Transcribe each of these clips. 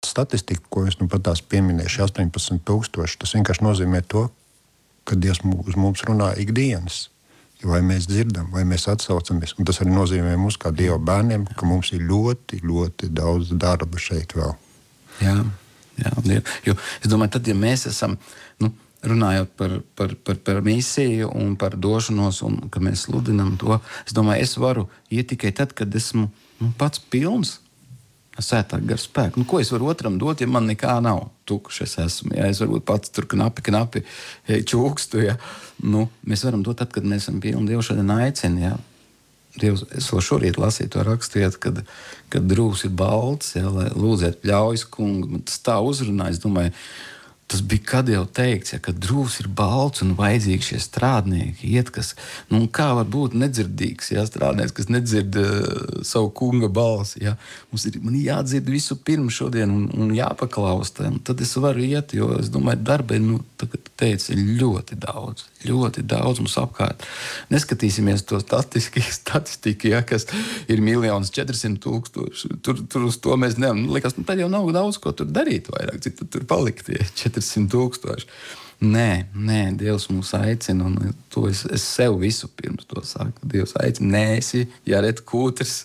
statistika, ko es nu pat tās pieminēšu, 18,000, tas vienkārši nozīmē to, ka Dievs uz mums runā ikdienas. Vai mēs dzirdam, vai mēs atsaucamies. Un tas arī nozīmē mums kā Dieva bērniem, ka mums ir ļoti, ļoti daudz darba šeit vēl. Jā, jo es domāju, tad, ja mēs esam, runājot par misiju un par došanos, un ka mēs sludinam to, es domāju, es varu iet tikai tad, kad esmu pats pilns Svētā gara spēku. Ko es varu otram dot, ja man nekā nav? Tukšs es esmu. Ja? Es varbūt pats tur knapi čūkstu. Ja? Mēs varam dot tad, kad mēs esam pilni. Dievs šodien aicina. Ja? Dievs, es vēl šorīt lasīju to rakstiet, kad drūs ir balts, ja? Lai lūdziet pļaujas kungu. Tas tā uzrunā, es domāju, tas bija kad jau teikts, ja, ka drūs ir balts un vajadzīgi šie strādnieki iet, kas, kā var būt nedzirdīgs, ja, strādnieks, kas nedzird savu kunga balsi, ja. Man jādzird visu pirms šodien un jāpaklaust, un tad es varu iet, jo es domāju, darba ir, tagad teicu, ļoti daudz mums apkārt. Neskatīsimies to statistiku, ja, kas ir 1,400,000, tur uz to mēs nevaram, liekas, tad jau nav daudz, ko tur darīt vairāk, cik tur palikt, ja, 400,000. Nē, Dievs mūs aicina, un to es sev visu pirms to saku. Dievs aicina, nēsi, jāret kūtrs,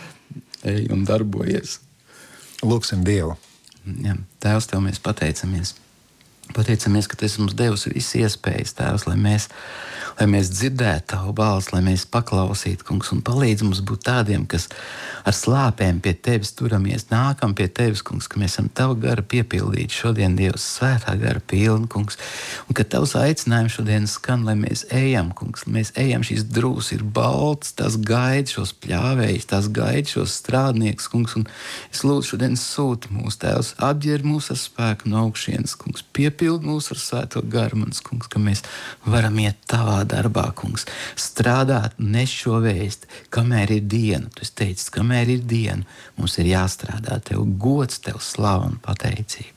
ej un darbojies. Lūksim Dievu. Jā, Tēvs, Tev mēs pateicamies. Pateicamies, ka Tu esi mums devusi visas iespējas, Tēvs, lai mēs dzirdētu Tavu balsi, lai mēs paklausītu, Kungs, un palīdz mums būt tādiem, kas ar slāpēm pie Tevis turamies, nākam pie Tevis, Kungs, ka mēs esam Tava gara piepildīti šodien, Dievs, Svētā gara pilni, Kungs, un ka Tavs aicinājums šodien skan, lai mēs ejam, Kungs, lai mēs ejam, šīs drūs ir balts, tās gaida šos pļāvējus, tās gaida šos strādniekus, Kungs, un es lūdzu šodien sūti mūs, Tēvs, apģēr mūs ar spēku no augšienes, Kungs, piepild mūs ar Svēto garu, mans Kungs, ka mēs varam iet Tavā darbā, Kungs, strādāt, nes šo vēsti, kamēr ir diena. Tu esi teicis, kamēr ir diena, mums ir jāstrādā. Tev gods, Tev slava un pateicība.